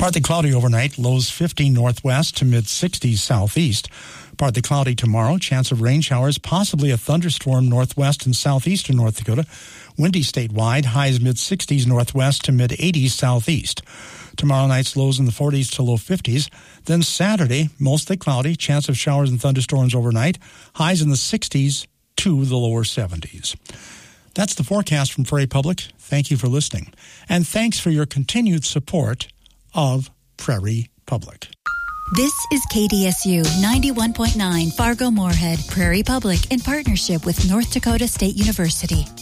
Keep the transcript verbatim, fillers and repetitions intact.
Partly cloudy overnight, lows fifty northwest to mid-sixties southeast. Partly cloudy tomorrow, chance of rain showers, possibly a thunderstorm northwest and southeastern North Dakota. Windy statewide, highs mid-sixties northwest to mid-eighties southeast. Tomorrow night's lows in the forties to low fifties. Then Saturday, mostly cloudy, chance of showers and thunderstorms overnight, highs in the sixties to the lower seventies. That's the forecast from Prairie Public. Thank you for listening. And thanks for your continued support of Prairie Public. This is K D S U ninety-one point nine Fargo-Moorhead, Prairie Public, in partnership with North Dakota State University.